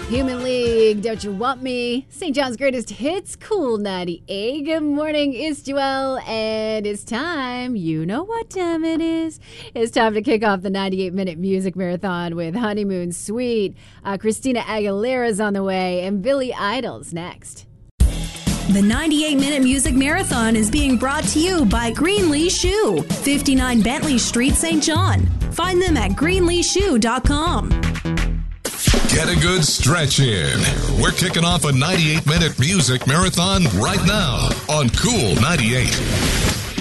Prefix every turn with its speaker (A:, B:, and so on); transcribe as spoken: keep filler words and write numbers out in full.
A: Human League, Don't You Want Me? Saint John's Greatest Hits, Cool ninety-eight. Good morning, it's Joelle, and it's time. You know what time it is. It's time to kick off the ninety-eight minute music marathon with Honeymoon Suite. Uh, Christina Aguilera's on the way, and Billy Idol's next.
B: The ninety-eight minute music marathon is being brought to you by Greenlee Shoe, fifty-nine Bentley Street, Saint John. Find them at greenlee shoe dot com.
C: Get a good stretch in. We're kicking off a ninety-eight minute music marathon right now on Cool ninety-eight.